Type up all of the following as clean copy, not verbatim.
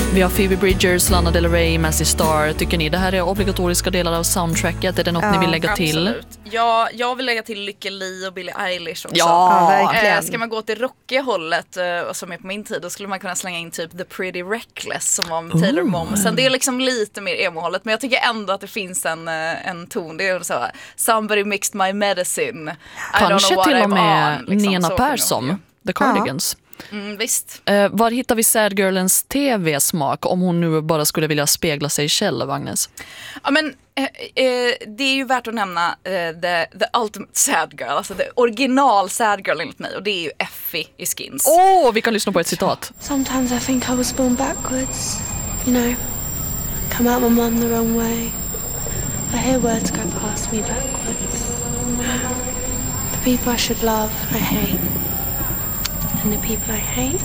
Vi har Phoebe Bridgers, Lana Del Rey, Massey Star. Tycker ni det här är obligatoriska delar av soundtracket? Är det något ni vill lägga till? Absolut. Ja, jag vill lägga till Lykke Li och Billie Eilish också. Ja, verkligen. Ska man gå till rockiga hållet som är på min tid, då skulle man kunna slänga in typ The Pretty Reckless som var med Taylor Momsen. Det är liksom lite mer emo-hållet, men jag tycker ändå att det finns en ton. Det är så här, Somebody mixed my medicine. Kanske till och med liksom, Nina Persson, The Cardigans. Visst. Var hittar vi Sad Girlens tv-smak om hon nu bara skulle vilja spegla sig själv, Agnes? Ja, men det är ju värt att nämna the ultimate sad girl, alltså det original sad girl enligt mig, och det är ju Effie i Skins. Vi kan lyssna på ett citat. Sometimes I think I was born backwards, you know, come out my mum the wrong way. I hear words go past me backwards. The people I should love, I hate. And the people I hate.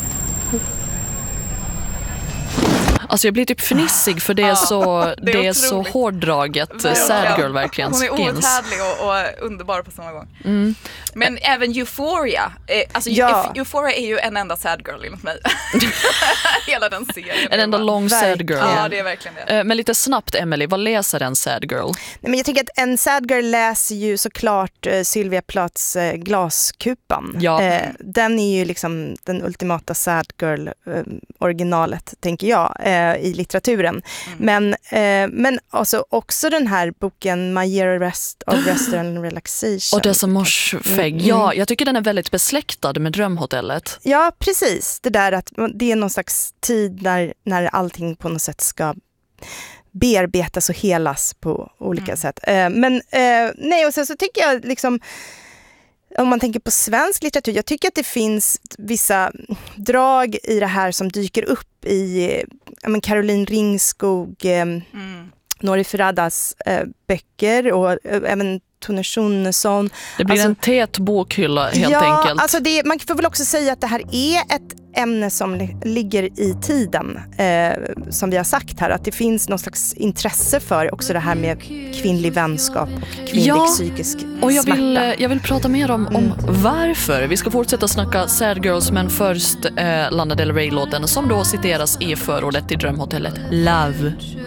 Alltså jag blir typ fnissig för det är så hårddraget sad girl verkligen. Hon är outhärdlig och underbar på samma gång. Men även Euphoria. Euphoria är ju en enda sad girl enligt mig. Hela den serien. En enda lång sad girl. Ja, det är verkligen det. Men lite snabbt, Emily, vad läser en sad girl? Nej, men jag tycker att en sad girl läser ju såklart Sylvia Plaths Glaskupan. Ja. Den är ju liksom den ultimata sad girl originalet, tänker jag, i litteraturen. Men alltså också den här boken My Year of Rest and Relaxation. Och dessa morsfägg. Ja, jag tycker den är väldigt besläktad med Drömhotellet. Ja, precis. Det där att det är någon slags tid när allting på något sätt ska bearbetas och helas på olika sätt. Nej, och sen så tycker jag liksom, om man tänker på svensk litteratur, jag tycker att det finns vissa drag i det här som dyker upp i Caroline Ringskog, Nori Ferradas böcker och även Tone Schunnesson. Det blir en tät bokhylla helt enkelt. Alltså man får väl också säga att det här är ett ämne som ligger i tiden, som vi har sagt här, att det finns någon slags intresse för också det här med kvinnlig vänskap och kvinnlig psykisk och smärta. jag vill prata mer om varför. Vi ska fortsätta snacka Sad Girls, men först Lana Del Rey-låten som då citeras i förordet till Drömhotellet, Love.